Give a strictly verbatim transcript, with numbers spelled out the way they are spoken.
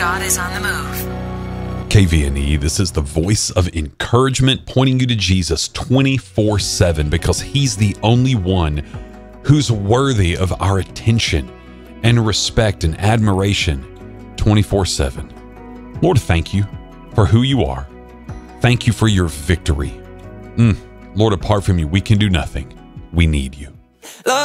God is on the move. K V N E, this is the voice of encouragement pointing you to Jesus twenty-four seven, because he's the only one who's worthy of our attention and respect and admiration twenty-four seven. Lord, thank you for who you are. Thank you for your victory. Mm. Lord, apart from you, we can do nothing. We need you.